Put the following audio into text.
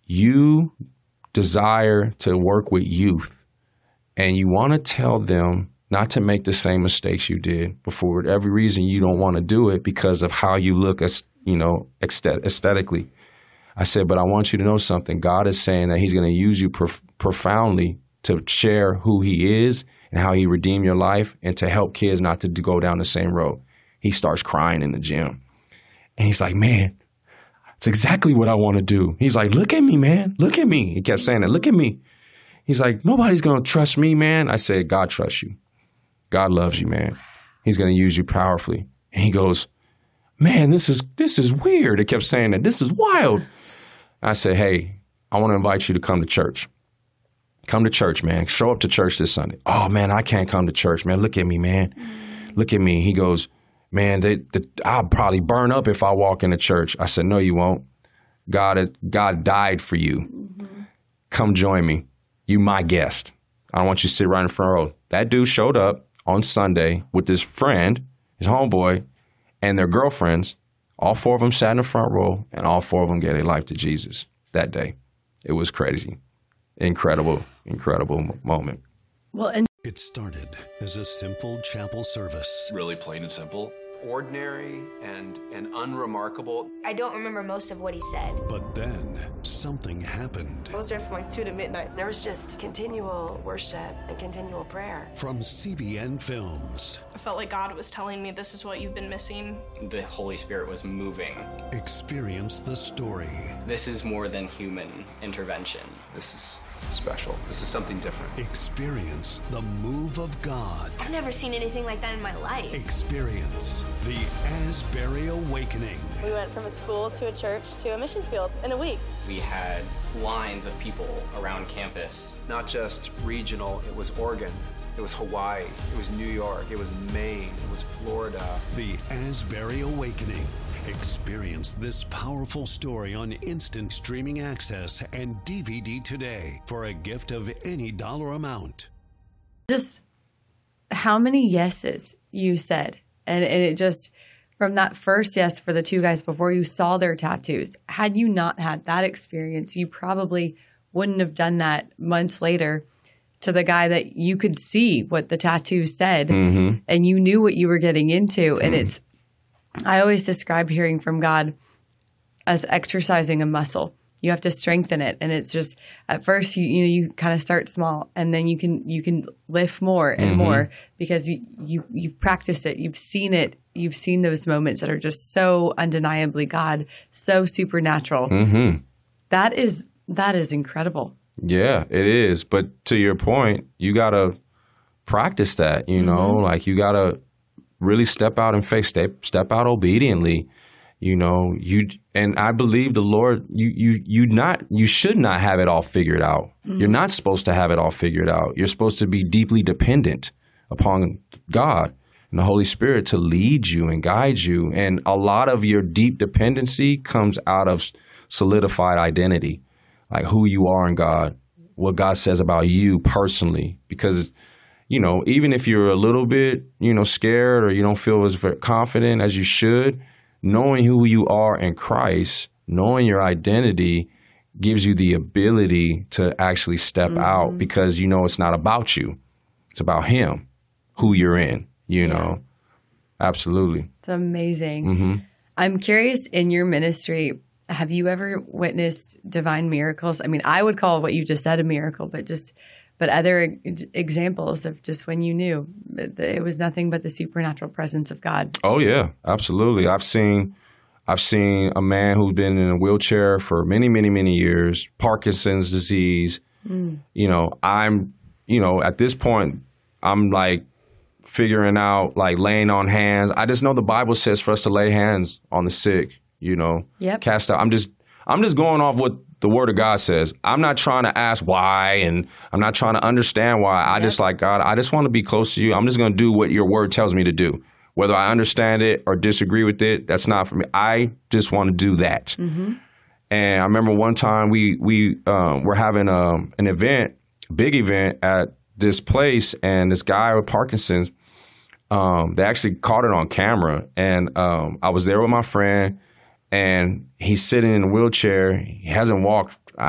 you desire to work with youth and you want to tell them not to make the same mistakes you did, but for whatever reason you don't want to do it because of how you look, as aesthetically. I said, but I want you to know something. God is saying that he's going to use you profoundly to share who he is and how he redeemed your life and to help kids not to go down the same road. He starts crying in the gym. And he's like, man, it's exactly what I want to do. He's like, look at me, man. Look at me. He kept saying that. Look at me. He's like, nobody's going to trust me, man. I said, God trusts you. God loves you, man. He's going to use you powerfully. And he goes, man, this is weird. He kept saying that. This is wild. I said, hey, I want to invite you to come to church. Come to church, man. Show up to church this Sunday. Oh, man, I can't come to church, man. Look at me, man. Look at me. He goes, man, I'll probably burn up if I walk into church. I said, no, you won't. God died for you. Mm-hmm. Come join me. You my guest. I don't want you to sit right in the front row. That dude showed up on Sunday with his friend, his homeboy, and their girlfriends. All four of them sat in the front row, and all four of them gave their life to Jesus that day. It was crazy. Incredible moment. Well, and it started as a simple chapel service. Really plain and simple. Ordinary and unremarkable. I don't remember most of what he said. But then something happened. I was there from like 2 to midnight. There was just continual worship and continual prayer. From CBN Films. I felt like God was telling me this is what you've been missing. The Holy Spirit was moving. Experience the story. This is more than human intervention. This is special. This is something different. Experience the move of God. I've never seen anything like that in my life. Experience the Asbury Awakening. We went from a school to a church to a mission field in a week. We had lines of people around campus. Not just regional, it was Oregon, it was Hawaii, it was New York, it was Maine, it was Florida. The Asbury Awakening. Experience this powerful story on instant streaming access and DVD today for a gift of any dollar amount. Just how many yeses you said. And it just, from that first yes for the two guys before you saw their tattoos, had you not had that experience, you probably wouldn't have done that months later to the guy that you could see what the tattoo said and you knew what you were getting into. And I always describe hearing from God as exercising a muscle. You have to strengthen it, and it's just at first you kind of start small, and then you can lift more and more because you practice it, you've seen it, you've seen those moments that are just so undeniably God, so supernatural. That is incredible. Yeah, it is. But to your point, you gotta practice that. Like you gotta really step out in faith, step out obediently. And I believe the Lord, you should not have it all figured out. You're not supposed to have it all figured out. You're supposed to be deeply dependent upon God and the Holy Spirit to lead you and guide you. And a lot of your deep dependency comes out of solidified identity, like who you are in God, what God says about you personally. Because even if you're a little bit, scared or you don't feel as confident as you should, knowing who you are in Christ, knowing your identity gives you the ability to actually step out because it's not about you. It's about him, who you're in, Absolutely. It's amazing. I'm curious, in your ministry, have you ever witnessed divine miracles? I mean, I would call what you just said a miracle, but other examples of just when you knew it was nothing but the supernatural presence of God. Oh yeah, absolutely. I've seen a man who's been in a wheelchair for many, many, many years, Parkinson's disease. I'm, at this point, I'm like figuring out, like laying on hands. I just know the Bible says for us to lay hands on the sick, cast out. I'm just going off what the Word of God says. I'm not trying to ask why, and I'm not trying to understand why. I just like, God, I just want to be close to you. I'm just going to do what your Word tells me to do. Whether I understand it or disagree with it, that's not for me. I just want to do that. And I remember one time we were having an event, big event at this place, and this guy with Parkinson's, they actually caught it on camera. And I was there with my friend, and he's sitting in a wheelchair. He hasn't walked